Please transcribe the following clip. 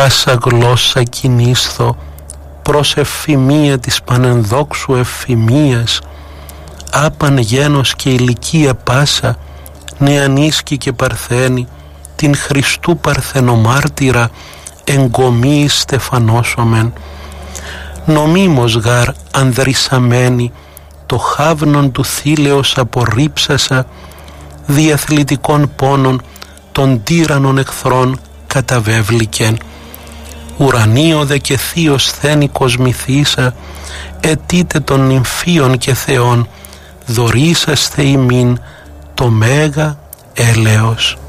πάσα γλώσσα κινήσθω προς ευφημία της πανενδόξου ευφημίας, άπαν γένος και ηλικία πάσα, νεανίσκη και παρθένη, την Χριστού παρθενομάρτυρα εγκομίη στεφανώσομεν. Νομίμως γαρ ανδρυσαμένη, το χάβνον του θήλεως απορρίψασα, διαθλιτικών πόνων των τύραννων εχθρών καταβέβλικεν. Ουρανίωδε και θείος θένικος μυθίσα, αιτείτε των νυμφίων και θεών, δωρήσαστε ημίν το μέγα έλεος.